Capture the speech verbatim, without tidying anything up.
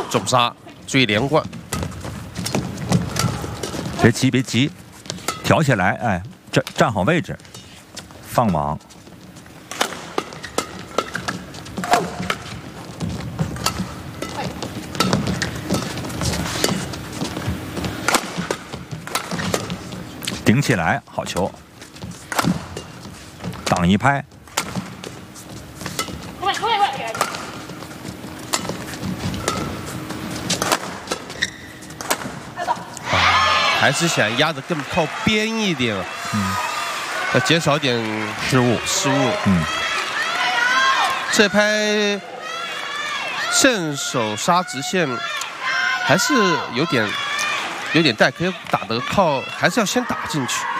重杀，注意连贯。 别急，别急，挑起来，哎，站站好位置，放网。 顶起来，好球！挡一拍， 还是想压得更靠边一点，嗯，要减少点失误，失误， 嗯。 这拍正手杀直线还是有点有点带，可以打得靠，还是要先打进去。